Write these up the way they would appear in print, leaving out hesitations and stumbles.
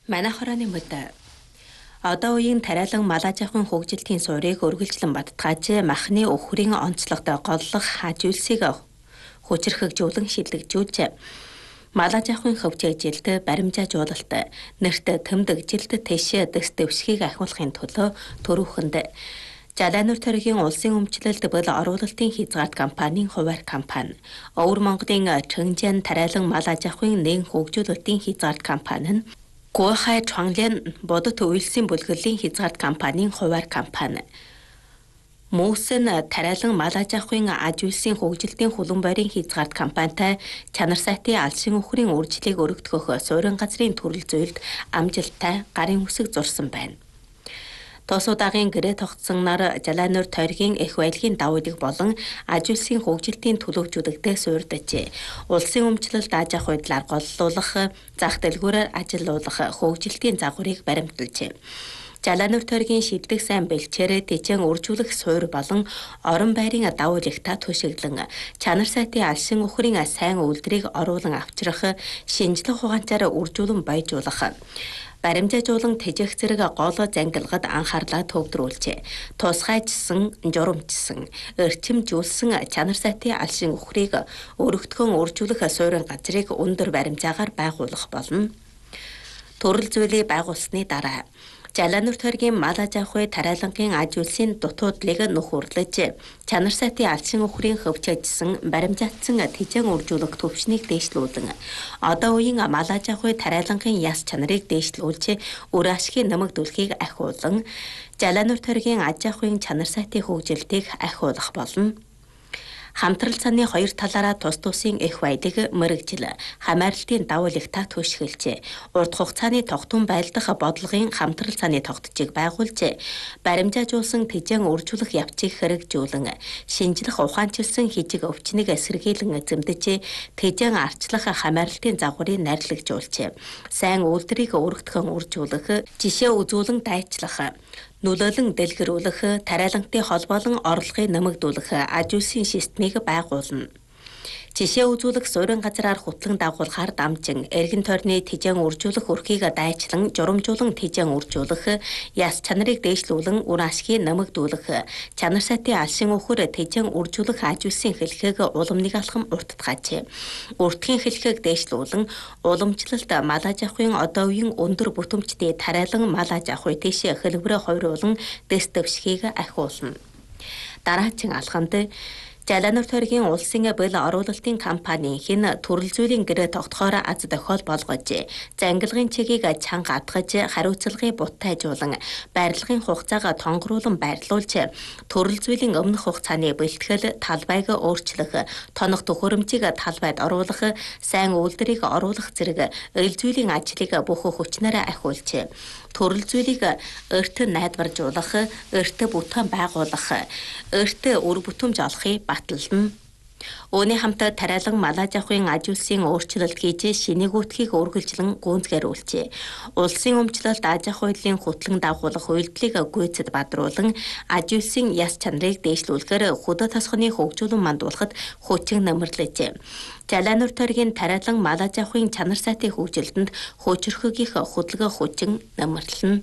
Манай хорооны мөдө. Одоо үеийн тариалан малаажахын хөгжилтийн суурийг өргөлжлөн баттгааж махны өхрийн онцлогтой голлох хажуулсыг хүчрхэгжүүлэн шилэгжүүлж малаажахын хөвчөжилт баримжаажуулалт нэрт тэмдэгжилт тэшээ дэс дэвшгийг ахиулахын төлөө төрүүхэнд Жалаанур тойргийн улсын өмчлөлд бол оруулалтын хязгаарт компанийн хуваар компани, Өвөр Монголын Чөнжэн тариалан малаажахын нэгэн хөгжүүлэлтийн хязгаарт компани нь Гуйхай Чонглен бодит үйлсийн бүлгэрлэлийн хязгаарт компанийн хуваар компани. Мөсөн тариалан малаажахын аж үйлсийн хөгжилтийн хулан бойрын хязгаарт компанитай чанар сайтын алшин өхрийн үржлийг өргөдгөх суурин газрын төрөл зүйлд амжилттай гарын үсэг зурсан байна. Тос удаагийн гэрээ тогтсонноор Жалаанур тойргийн эх баялагын давуудыг болон аж үйлсийн хөгжилтийн төлөвлөжүүдэгтэй суурьдажээ. Улсын өмчлөлд аж ахуй байдлаар голлуулах, зах дэлгүүрээр ажиллуулах хөгжилтийн загварыг баримталжээ. Жалаанур тойргийн шилдэг сайн бэлчээр тэжэн үржүүлэх суурь болон орон байрын давуу ягта төшөглөн чанар сайтын алшин өхрийн сайн үйлдвэрийг оруулан авчрах шинжлэх ухаанчаар үржүүлэн баяжуулах баримжаажуулан тэжих зэрэг гол зангилгад анхаарлаа төвлөрүүлжээ. Тусгайчсан, журамчсан, эрчимжүүлсэн чанар сайтын алшин өхрийг өргөдгөн үржүүлэх суурин газрыг өндөр баримжаагаар байгуулах болно. Төрөл зүйлийг байгуулсны дараа Жалаанур тойргийн малаажахуй тариалангийн аж үйлсийн дутуудлыг нөхөрлөж чанар сайтын алшин өхрийн хөвчөжсөн баримжаатсан тэжэн үржүүлэх төвчнийг дээшлүүлэн одоо үеийн малаажахуй тариалангийн яс чанарыг дээшлүүлж үр ашигын нэмэгдүүлэхийг ахиулан Жалаанур тойргийн аж ахуйн чанар сайтын хөгжилтийг ахиулах болно. Хамтрал цааны хоёр талаараа тус тусын эх баялаг мэрэгжил хамааралтын давуу ягта төшгөлжээ. Урт хугацааны тогтун байлдах бодлогын хамтрал цааны тогтцыг байгуулжээ. Баримжаажуулсан тэжэн үржүүлэх явцыг хэрэгжүүлэн шинжлэх ухаанчилсан хижиг өвчнийг сэргийлэн эзэмдэж тэжэн арчлах хамааралтын загварыг найрлагжуулжээ. Сайн үйлдвэрийг өргөдгөн үржүүлэх, жишээ үзүүлэн дайчлах, нөлөөлөн дэлгэрүүлэх, тариалантай холбоолон орлогыг нэмэгдүүлэх аж үйлсийн системийг байгуулна. Жишээ үзүүлэх суурин газраар хутлан дагуулахаар дамжин эргэн тойрны тэжэн үржүүлэх өрхийг дайчлан журамжуулан тэжэн үржүүлэх, яс чанарыг дээшлүүлэн үр ашгийг нэмэгдүүлэх, чанар сайтын алшин өхөр тэжэн үржүүлэх аж үйлсийн хэлхийг уламныг алхам уртдгаажээ. Уртгийн хэлхийг дээшлүүлэн уламжлалт малаажахуйн одоо үеийн өндөр бүтэмжтэй тариалан малаажахуй тэшээ хэлбэрээ хувируулан дэс дэвшгийг ахиулна. Дараагийн алхамд Жалаанур тойргийн улсын бэл оруулалтын компани хэн төрөл зүйлийн гэрээ тогтохоор аз дохиол болгож, зангилгын чигийг чанга атгаж, хариуцлагыг буттайжуулан, барилгын хугацааг тонгоруулан байрлуулж, төрөл зүйлийн өмнөх хугацааны бэлтгэл талбайг өөрчлөх, тоног төхөөрөмжийг талбайд оруулах, сайн үйлдвэрийг оруулах зэрэг эл зүйлийн ажлыг бүх хүчнээр ахиулж, төрөл зүйлийг эрт найдваржуулах, эрт бүтээн байгуулах, эрт үр бүтэмж олохыг батална. Үүний хамт тариалан малаажахын аж үйлсийн өөрчлөлт хийж шинэгүүтхийг үргэлжлэн гүйцэтгүүлжээ. Улсын өмчлөлт аж ахуйн хөтлөн дагуулах үйлдэлийг гүйцэд бадруулан аж үйлсийн яс чанарыг дээшлүүлэхээр хөдөө тосгоны хөгжүүлэн мандуулахад хүчин нэмэрлэжээ. Жалаанур тойргийн тариалан малаажахын чанар сайтын хөгжилтөнд хүчрхэгийнх хөдөлгөөн хүчин нэмэрлэнэ.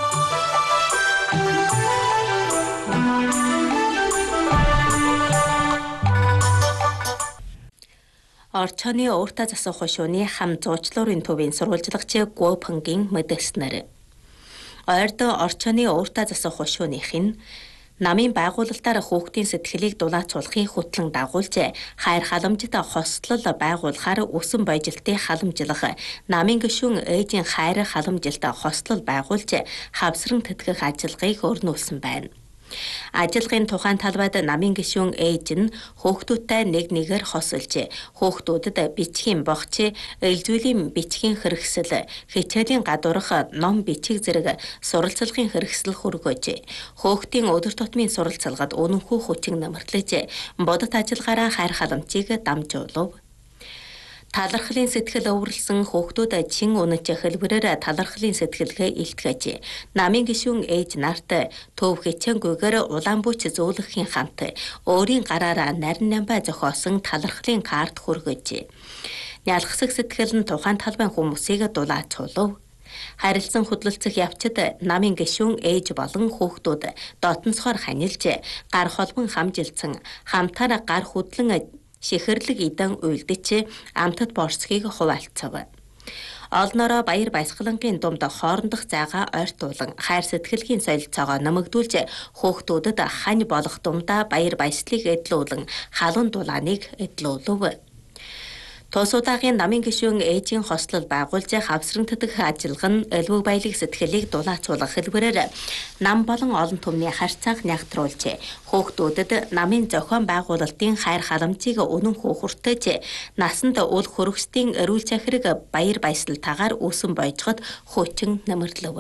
Орчооны өөртөө засах хошууны хам зуучлуурын төвийн сурвалжлагч Гуопангийн мэдээлснээр ойрд орчооны өөртөө засах хошууных нь намын байгуулалтаар хүүхдийн сэтгэлийг дулаацуулахыг хөтлөн дагуулж хайр халамжит хослол байгуулахаар өсөн боёжилтыг халамжлах намын гишүүн ээжийн хайр халамжилт хослол байгуулж хавсран тэтгэх ажиллагааг өрнүүлсэн байна. Ажиллагааны тухайн талбайд намын гишүүн ээж нь хүүхдүүдтэй нэг нэгээр хосолж, хүүхдүүдэд бичгийн богч, ээлжүүлийн бичгийн хэрэгсэл, хичээлийн гадуурх ном бичиг зэрэг суралцлагын хэрэгсэл хүргэж, хүүхдийн өдөр тутмын суралцлагад үнэнхүү хүчин нэмэрлэж, бодит ажиллагаараа хайр халамжийг дамжуулав. Талархлын сэтгэл өвөрлсөн хүүхдүүд чин үнэч хэлбэрээр талархлын сэтгэлгээ илтгэж, намын гишүүн ээж нарт төв хичээнгүйгээр улаан бүч зөөлөхийн хамт өөрийн гараараа нарийн намбай зохиосон талархлын карт хүргэж, нялхсаг сэтгэл нь тухайн талбайн хүмүүсийг дулаацуулав. Харилцан хөдлөлцөх явцад намын гишүүн ээж болон хүүхдүүд дотносгоор ханилж, гар холбон хамжилсан, хамтаараа гар хөдлөн шихэрлэг идан уйлдэж амтад борцгийг хуваалцав. Олноороо баяр баясгалангийн дунд хоорондох зайгаа ойртуулан хайр сэтгэлгийн солилцоогоо нэмэгдүүлж хүүхдүүдэд хань болох дундаа баяр баясгалыг эдлүүлэн халуун дулааныг эдлүүлв. Тус удаагийн намын гишүүн ээжийн хослол байгуулж хавсран тэтгэх ажиллагаа нь элбэг баялаг сэтгэлийг дулаацуулах хэлбэрээр нам болон олон түмний харьцааг нягтруулж хүүхдүүдэд намын зохион байгуулалтын хайр халамжийг үнэн хөөхөртөж насанд үл хөрөсдийн эрүүл захирэг баяр баясгалтайгаар үүсэн бойжгод хуучин нэмэрлэв.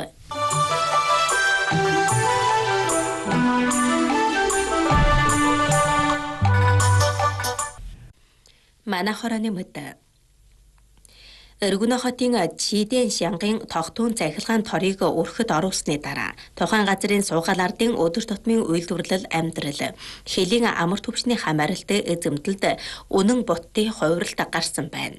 Манай хорооны мэд. Өргөнө хотын Чидэн Шангийн тогтун захилгаан торыг өрхөд оруулсны дараа тухайн газрын суугаал ардын өдөр тутмын үйлдвэрлэл амьдрал хэлийн амар төвчний хамааралт эзэмдэлд үнэн буттын хувиралт гарсан байна.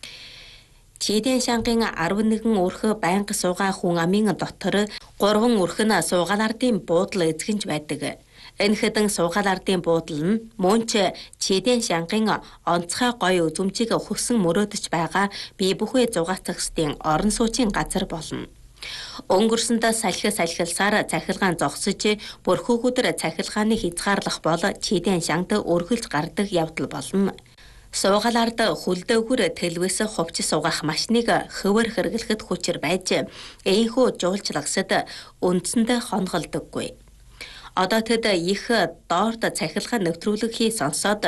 Чидэн Шангийн 11 өрхө байнга суугаа хүн амын дотор 3 өрхө нь суугаал ардын буудал эзэгэнж байдаг. Энэ хэдэн суугаал ардын буудал нь мөн ч Чидэн Шангийн онцгой гоё үзүмжийг хөсөн мөрөөдөж байгаа бие бүхий зугаацахсдын орон сууцын газар болно. Өнгөрсөнд салхилсаар цахилгаан зогсож бүрхүүгүүдэр цахилгааны хязгаарлах бол Чидэн Шангад өргөлж гардаг явдал болно. Суугаал ард хүлдээгүүр тэлвэс хувьч суугах машиныг хөвөр хэрэглэхэд хүчээр байж ийхүү жуулчлагсад үндсэндээ хонголдоггүй. Одоо тэд их доорд цахилгаан нэвтрүүлэхийг сонсоод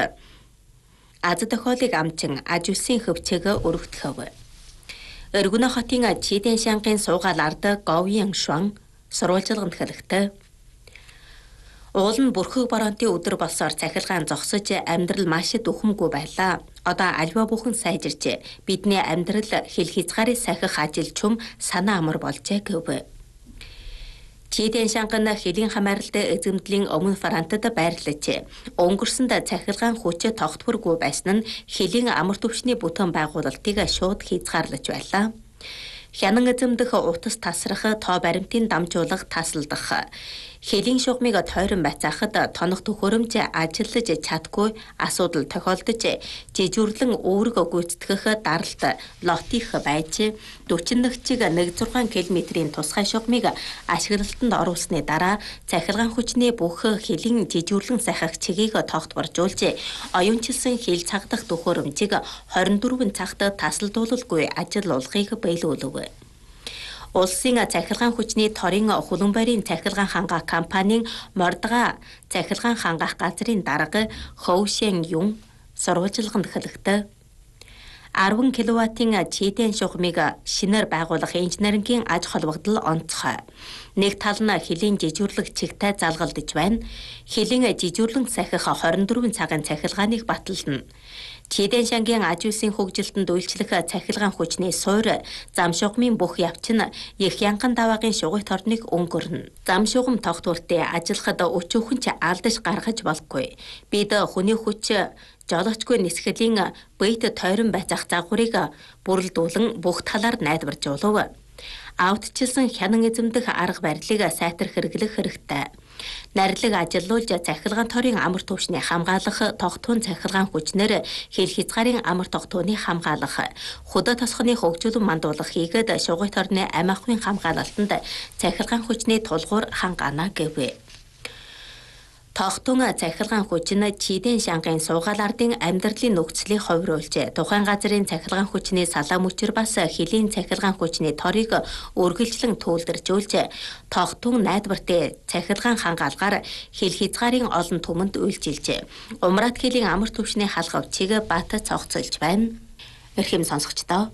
аз тохиолыг амчин аж үлсийн хөвчөг өргөдөхөв. Өргөнө хотын Чидэн Шангийн суугаал ард говийн шван сурвалжилганд хэлэхдээ уул нь бүрхэг боронтын өдөр болсоор цахилгаан зогсож амьдрал маш дөхөмгүй байлаа. Одоо альва бүхэн сайжирч бидний амьдрал хил хязгаарыг сахих ажил чум санаа амар болжээ гэв. Чидэн Шанган хэлийн хамааралт эзэмдлийн өмнө Франтад байрлаж өнгөрсөнд цахилгаан хүч тогтворгүй байсан нь хэлийн амар төвчний бүтээн байгуулалтыг шууд хязгаарлаж байлаа. Хянан эзэмдэх утас тасрах, тоо баримтын дамжуулах, тасалдах, хэлийн шугамыг тойрон байцаахад тоног төхөөрөмж ажиллаж чадгүй асуудал тохиолдож жижүүрлэн өөрийгөө гүйцэтгэх даралт лотих байж 40 нөхцийг 1.6 км-ийн тусгай шугамыг ашиглалтанд оруулсны дараа цахилгаан хүчний бүх хэлийн жижүүрлэн сахих чигийг тогтворжуулж оюунчилсан хэл цагдах төхөөрөмжийг 24 цагт тасалдуулалгүй ажиллуулахыг биелүүлв. Улсын цахилгаан хүчний торын хулан барийн цахилгаан хангаах компанийн мордга цахилгаан хангаах газрын дарга Хоушэн Юн сурвалжилганд хэлэхдээ 10 кВт-ийн Чидэн шугамыг шинээр байгуулах инженерингийн аж холбогдол онцгой. Нэг тал нь хэлийн жижүүрлэг чигтэй залгалдаж байна. Хэлийн жижүүрлэн сахих 24 цагийн цахилгааныг батална. Чидэн Шангийн аж үлсийн хөгжилтөнд үйлчлэх цахилгаан хүчний суур зам шугамын бүх явц нь их янган даваагийн шугамт орныг өнгөрнө. Зам шугам тогтвортой ажиллахад өчүүхэн ч алдаж гаргаж болохгүй. Бид хүний хүч жолоочгүй нисгэлийн бийт тойрон байцаах загварыг бүрэлдүүлэн бүх талаар найдваржуулав. Аутчилсан хянан эзэмдэх арга барилыг сайтар хэрэглэх хэрэгтэй. Нарилэг ажиллуулж цахилгаан торын амар төвчний хамгаалах, тогтун цахилгаан хүчнэр хэл хязгаарын амар тогтууны хамгаалах, худаа тосхны хөгжүүлэн мандуулах хийгээд шугамт орны амь ахуйн хамгаалалтанд цахилгаан хүчний тулгуур хангаана гэвэ. Тогтун цахилгаан хүч нь Чидэн Шангийн суугаал ардын амьдралын нөхцөлийг хувируулж, тухайн газрын цахилгаан хүчний салаа мөчр бас хэлийн цахилгаан хүчний торыг үргэлжлэн түүлдэржүүлж, тогтун найдвартай цахилгаан хангаалгаар хэл хязгаарын олон түмэнд үйлчилж, умраад хэлийн амар түвшний халгавчийг бат цогцолж байна. Эрхэм сонсогчдоо